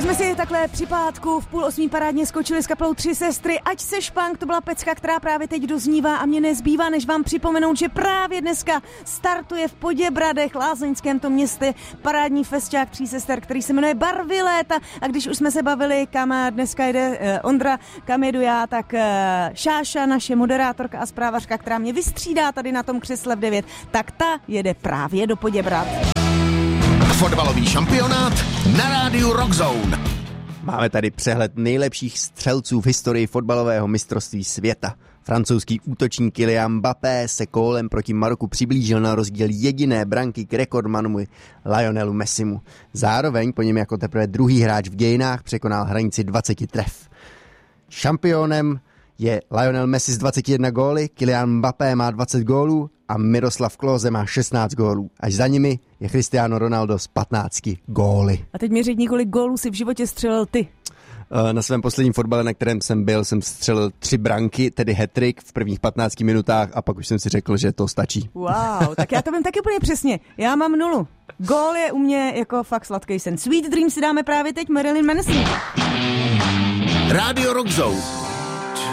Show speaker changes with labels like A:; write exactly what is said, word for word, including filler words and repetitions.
A: jsme si takhle při pátku v půl osmí parádně skočili s kapelou Tři sestry. Ať se špank, to byla pecka, která právě teď doznívá a mě nezbývá, než vám připomenout, že právě dneska startuje v Poděbradech, lázeňském to městě, parádní festiák Tří sester, který se jmenuje Barvy léta. A když už jsme se bavili, kam dneska jede eh, Ondra, kam jedu já, tak eh, Šáša, naše moderátorka a zprávařka, která mě vystřídá tady na tom křesle v devět, tak ta jede právě do Poděbrad.
B: Fotbalový šampionát na rádiu Rockzone.
C: Máme tady přehled nejlepších střelců v historii fotbalového mistrovství světa. Francouzský útočník Kylian Mbappé se kólem proti Maroku přiblížil na rozdíl jediné branky k rekordmanu Lionelu Messimu. Zároveň po něm jako teprve druhý hráč v dějinách překonal hranici dvacet tref. Šampionem je Lionel Messi s dvaceti jednou góly, Kylian Mbappé má dvacet gólů a Miroslav Klose má šestnáct gólů. Až za nimi je Cristiano Ronaldo s patnácti góly.
A: A teď mi řekni, kolik gólů si v životě střelil ty.
C: Na svém posledním fotbale, na kterém jsem byl, jsem střelil tři branky, tedy hat-trick v prvních patnácti minutách a pak už jsem si řekl, že to stačí.
A: Wow, tak já to vím taky úplně přesně. Já mám nulu. Gól je u mě jako fakt sladký sen. Sweet Dream si dáme právě teď, Marilyn Manson.
B: Rádio Rockzone.